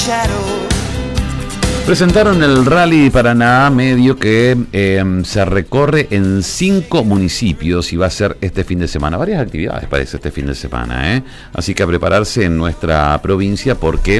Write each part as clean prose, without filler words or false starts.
Presentaron el Rally Paraná Medio que se recorre en 5 municipios y va a ser este fin de semana. Varias actividades parece este fin de semana, Así que a prepararse en nuestra provincia porque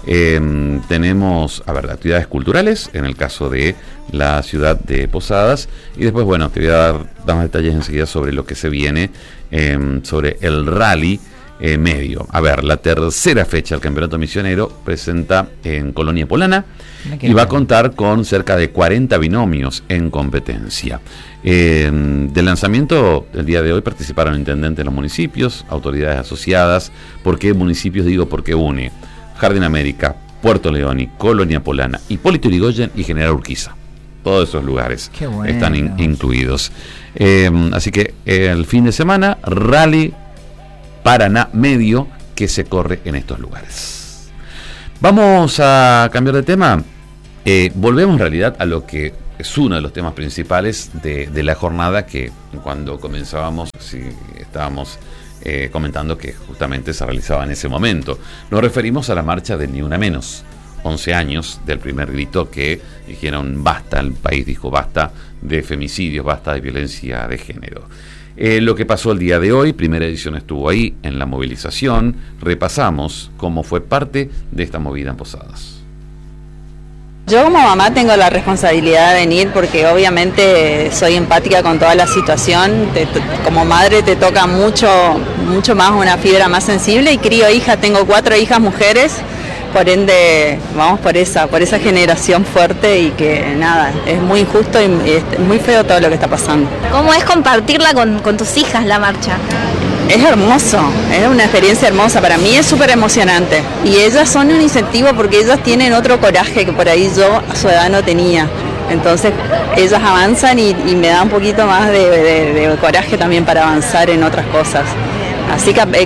tenemos, actividades culturales, en el caso de la ciudad de Posadas. Y después, bueno, te voy a dar más detalles enseguida sobre lo que se viene, sobre el Rally Medio. A ver, la tercera fecha del Campeonato Misionero presenta en Colonia Polana y va a contar con cerca de 40 binomios en competencia. Del lanzamiento el día de hoy participaron intendentes de los municipios, autoridades asociadas. ¿Por qué municipios? Digo porque une Jardín América, Puerto León y Colonia Polana, Hipólito Yrigoyen y General Urquiza. Todos esos lugares están incluidos. Así que el fin de semana, Rally Paraná Medio que se corre en estos lugares. Vamos a cambiar de tema. Volvemos en realidad a lo que es uno de los temas principales de la jornada, que cuando comenzábamos estábamos comentando que justamente se realizaba en ese momento. Nos referimos a la marcha de Ni Una Menos. 11 años del primer grito que dijeron basta, el país dijo basta de femicidios, basta de violencia de género. Lo que pasó el día de hoy, primera edición estuvo ahí en la movilización. Repasamos cómo fue parte de esta movida en Posadas. Yo como mamá tengo la responsabilidad de venir porque obviamente soy empática con toda la situación. Como madre te toca mucho más, una fibra más sensible, y crío hijas, tengo 4 hijas mujeres. Por ende, vamos por esa generación fuerte, y que nada, es muy injusto y es muy feo todo lo que está pasando. ¿Cómo es compartirla con tus hijas la marcha? Es hermoso, es una experiencia hermosa, para mí es súper emocionante. Y ellas son un incentivo porque ellas tienen otro coraje que por ahí yo a su edad no tenía. Entonces ellas avanzan y me da un poquito más de coraje también para avanzar en otras cosas. Así que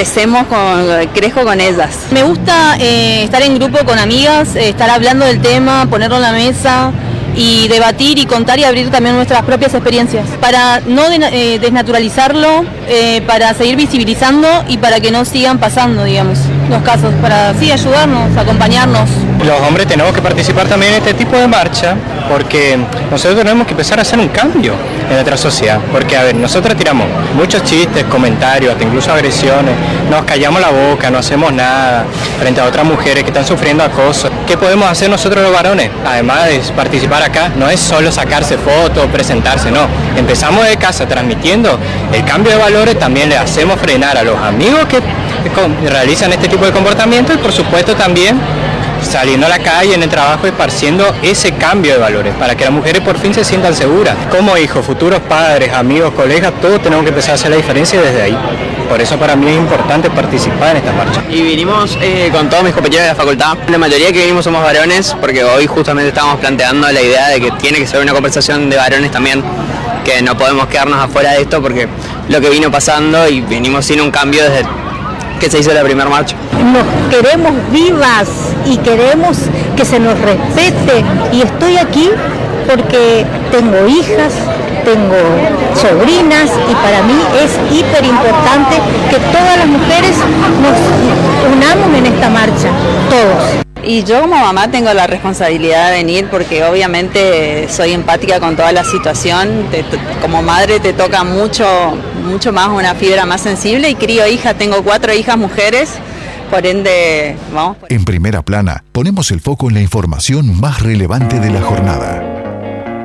crezco con ellas. Me gusta estar en grupo con amigas, estar hablando del tema, ponerlo en la mesa y debatir y contar y abrir también nuestras propias experiencias para no desnaturalizarlo, para seguir visibilizando y para que no sigan pasando, digamos, los casos, para así ayudarnos, acompañarnos. Los hombres tenemos que participar también en este tipo de marcha porque nosotros tenemos que empezar a hacer un cambio en nuestra sociedad, porque a ver, nosotros tiramos muchos chistes, comentarios, hasta incluso agresiones, nos callamos la boca, no hacemos nada frente a otras mujeres que están sufriendo acoso. ¿Qué podemos hacer nosotros los varones? Además de participar acá, no es solo sacarse fotos, presentarse, no. Empezamos de casa transmitiendo el cambio de valores, también le hacemos frenar a los amigos que realizan este tipo de comportamiento y por supuesto también saliendo a la calle, en el trabajo, esparciendo ese cambio de valores para que las mujeres por fin se sientan seguras. Como hijos, futuros padres, amigos, colegas, todos tenemos que empezar a hacer la diferencia desde ahí. Por eso para mí es importante participar en esta marcha. Y vinimos con todos mis compañeros de la facultad. La mayoría que vinimos somos varones, porque hoy justamente estábamos planteando la idea de que tiene que ser una conversación de varones también, que no podemos quedarnos afuera de esto porque lo que vino pasando y venimos sin un cambio desde que se hizo la primera marcha. Nos queremos vivas y queremos que se nos respete, y estoy aquí porque tengo hijas, tengo sobrinas, y para mí es hiper importante que todas las mujeres nos unamos en esta marcha, todos. Y yo como mamá tengo la responsabilidad de venir porque obviamente soy empática con toda la situación. Como madre te toca mucho más, una fibra más sensible, y crío hijas, tengo 4 hijas mujeres. Por ende, vamos. En Primera Plana ponemos el foco en la información más relevante de la jornada.